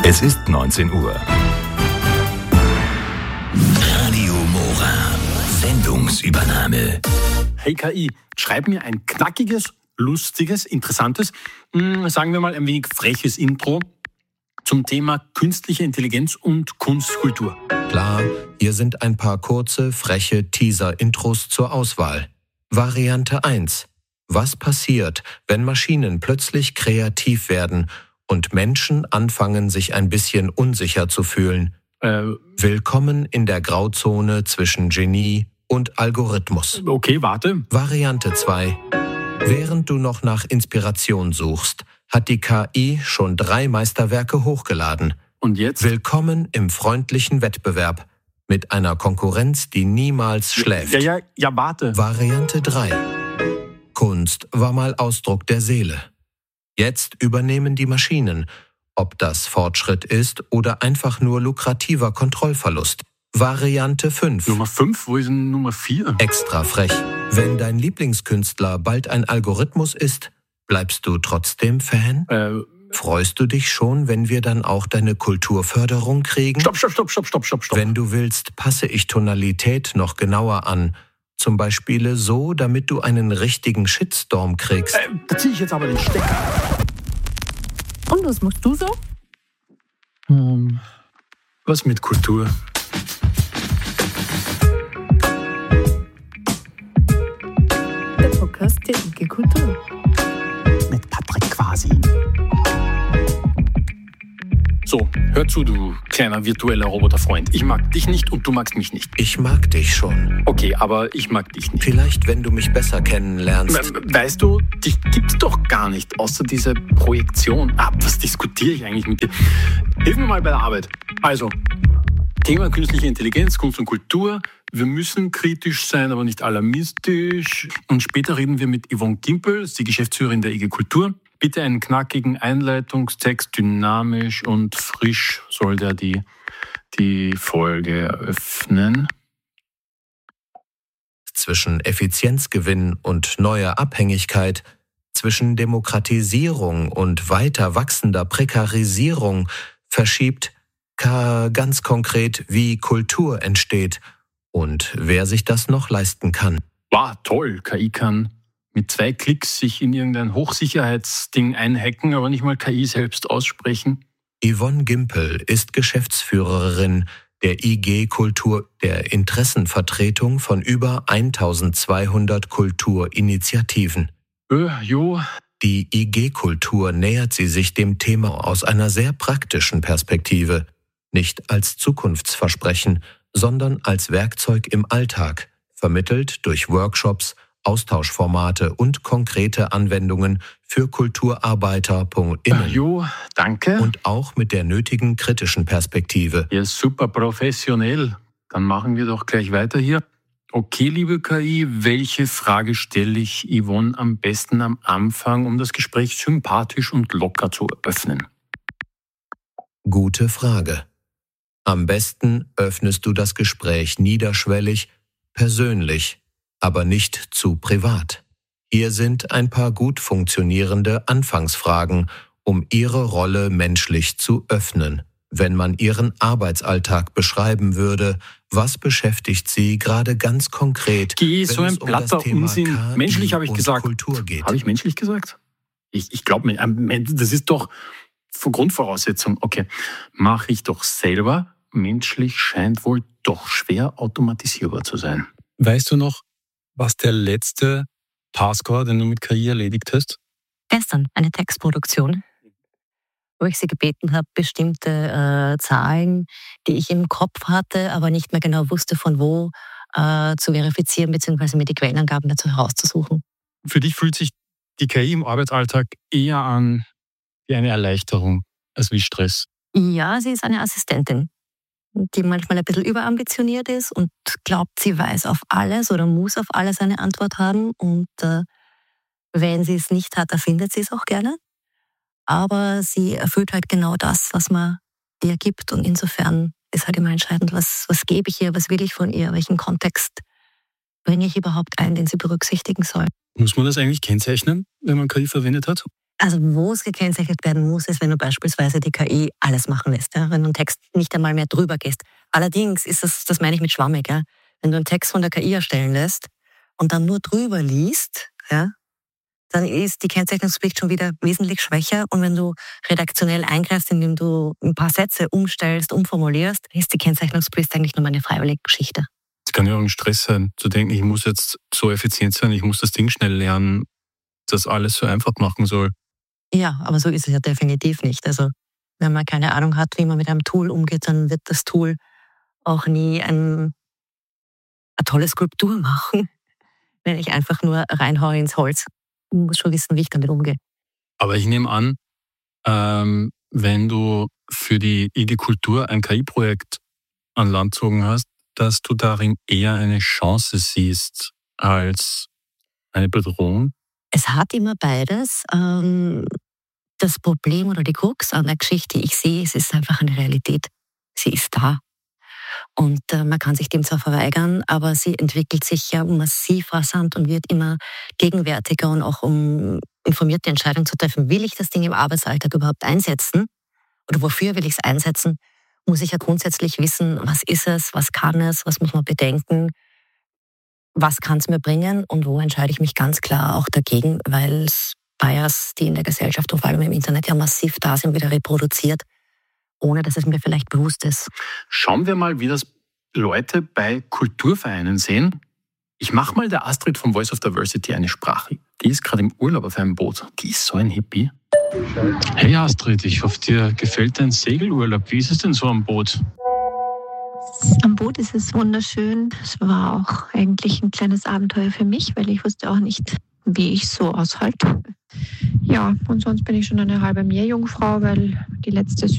Es ist 19 Uhr. Radio Mora. Sendungsübernahme. Hey KI, schreib mir ein knackiges, lustiges, interessantes, sagen wir mal ein wenig freches Intro zum Thema künstliche Intelligenz und Kunstkultur. Klar, hier sind ein paar kurze, freche Teaser-Intros zur Auswahl. Variante 1. Was passiert, wenn Maschinen plötzlich kreativ werden und Menschen anfangen, sich ein bisschen unsicher zu fühlen? Willkommen in der Grauzone zwischen Genie und Algorithmus. Okay, warte. Variante 2. Während du noch nach Inspiration suchst, hat die KI schon 3 Meisterwerke hochgeladen. Und jetzt? Willkommen im freundlichen Wettbewerb mit einer Konkurrenz, die niemals schläft. Ja, warte. Variante 3. Kunst war mal Ausdruck der Seele. Jetzt übernehmen die Maschinen, ob das Fortschritt ist oder einfach nur lukrativer Kontrollverlust. Variante 5. Nummer 5? Wo ist denn Nummer 4? Extra frech. Wenn dein Lieblingskünstler bald ein Algorithmus ist, bleibst du trotzdem Fan? Freust du dich schon, wenn wir dann auch deine Kulturförderung kriegen? Stopp. Wenn du willst, passe ich Tonalität noch genauer an. Zum Beispiel so, damit du einen richtigen Shitstorm kriegst. Da ziehe ich jetzt aber den Stecker. Und was machst du so? Was mit Kultur? Der Podcast der IG Kultur. Mit Patrick quasi. So, hör zu, du kleiner virtueller Roboterfreund. Ich mag dich nicht und du magst mich nicht. Ich mag dich schon. Okay, aber ich mag dich nicht. Vielleicht, wenn du mich besser kennenlernst. Weißt du, dich gibt's doch gar nicht, außer diese Projektion. Was diskutiere ich eigentlich mit dir? Hilf mir mal bei der Arbeit. Also, Thema künstliche Intelligenz, Kunst und Kultur. Wir müssen kritisch sein, aber nicht alarmistisch. Und später reden wir mit Yvonne Gimpel, die Geschäftsführerin der IG Kultur. Bitte einen knackigen Einleitungstext, dynamisch und frisch soll der die Folge eröffnen. Zwischen Effizienzgewinn und neuer Abhängigkeit, zwischen Demokratisierung und weiter wachsender Prekarisierung verschiebt ganz konkret, wie Kultur entsteht und wer sich das noch leisten kann. Wow, toll, KI kann mit 2 Klicks sich in irgendein Hochsicherheitsding einhacken, aber nicht mal KI selbst aussprechen. Yvonne Gimpel ist Geschäftsführerin der IG Kultur, der Interessenvertretung von über 1200 Kulturinitiativen. Die IG Kultur nähert sie sich dem Thema aus einer sehr praktischen Perspektive, nicht als Zukunftsversprechen, sondern als Werkzeug im Alltag, vermittelt durch Workshops, Austauschformate und konkrete Anwendungen für KulturarbeiterInnen. Danke. Und auch mit der nötigen kritischen Perspektive. Ja, super professionell. Dann machen wir doch gleich weiter hier. Okay, liebe KI, welche Frage stelle ich Yvonne am besten am Anfang, um das Gespräch sympathisch und locker zu eröffnen? Gute Frage. Am besten öffnest du das Gespräch niederschwellig, persönlich, aber nicht zu privat. Hier sind ein paar gut funktionierende Anfangsfragen, um Ihre Rolle menschlich zu öffnen. Wenn man Ihren Arbeitsalltag beschreiben würde, was beschäftigt Sie gerade ganz konkret, so ein platter Unsinn. Menschlich habe ich gesagt. Kultur geht? Habe ich menschlich gesagt? Ich glaube, das ist doch Grundvoraussetzung. Okay, mache ich doch selber. Menschlich scheint wohl doch schwer automatisierbar zu sein. Weißt du noch, was der letzte Task war, den du mit KI erledigt hast? Gestern eine Textproduktion, wo ich sie gebeten habe, bestimmte Zahlen, die ich im Kopf hatte, aber nicht mehr genau wusste, von wo zu verifizieren, beziehungsweise mir die Quellenangaben dazu herauszusuchen. Für dich fühlt sich die KI im Arbeitsalltag eher an wie eine Erleichterung als wie Stress? Ja, sie ist eine Assistentin, die manchmal ein bisschen überambitioniert ist und glaubt, sie weiß auf alles oder muss auf alles eine Antwort haben. Und wenn sie es nicht hat, erfindet sie es auch gerne. Aber sie erfüllt halt genau das, was man ihr gibt. Und insofern ist halt immer entscheidend, was gebe ich ihr, was will ich von ihr, welchen Kontext bringe ich überhaupt ein, den sie berücksichtigen soll. Muss man das eigentlich kennzeichnen, wenn man KI verwendet hat? Also wo es gekennzeichnet werden muss, ist, wenn du beispielsweise die KI alles machen lässt, ja? Wenn du einen Text nicht einmal mehr drüber gehst. Allerdings ist das meine ich mit schwammig, ja? Wenn du einen Text von der KI erstellen lässt und dann nur drüber liest, ja, dann ist die Kennzeichnungspflicht schon wieder wesentlich schwächer. Und wenn du redaktionell eingreifst, indem du ein paar Sätze umstellst, umformulierst, ist die Kennzeichnungspflicht eigentlich nur eine freiwillige Geschichte. Es kann ja auch ein Stress sein, zu denken, ich muss jetzt so effizient sein, ich muss das Ding schnell lernen, das alles so einfach machen soll. Ja, aber so ist es ja definitiv nicht. Also wenn man keine Ahnung hat, wie man mit einem Tool umgeht, dann wird das Tool auch nie eine tolle Skulptur machen, wenn ich einfach nur reinhaue ins Holz. Ich muss schon wissen, wie ich damit umgehe. Aber ich nehme an, wenn du für die IG Kultur ein KI-Projekt an Land gezogen hast, dass du darin eher eine Chance siehst als eine Bedrohung? Es hat immer beides. Das Problem oder die Krux an der Geschichte, die ich sehe, es ist einfach eine Realität. Sie ist da. Und man kann sich dem zwar verweigern, aber sie entwickelt sich ja massiv rasant und wird immer gegenwärtiger. Und auch um informierte Entscheidungen zu treffen, will ich das Ding im Arbeitsalltag überhaupt einsetzen? Oder wofür will ich es einsetzen? Muss ich ja grundsätzlich wissen, was ist es, was kann es, was muss man bedenken, was kann es mir bringen und wo entscheide ich mich ganz klar auch dagegen, weil es Bias, die in der Gesellschaft und vor allem im Internet ja massiv da sind, wieder reproduziert, ohne dass es mir vielleicht bewusst ist. Schauen wir mal, wie das Leute bei Kulturvereinen sehen. Ich mache mal der Astrid vom Voice of Diversity eine Sprache. Die ist gerade im Urlaub auf einem Boot. Die ist so ein Hippie. Hey Astrid, ich hoffe, dir gefällt dein Segelurlaub. Wie ist es denn so am Boot? Am Boot ist es wunderschön. Es war auch eigentlich ein kleines Abenteuer für mich, weil ich wusste auch nicht, wie ich so aushalte. Ja, und sonst bin ich schon eine halbe Meerjungfrau, weil die letzte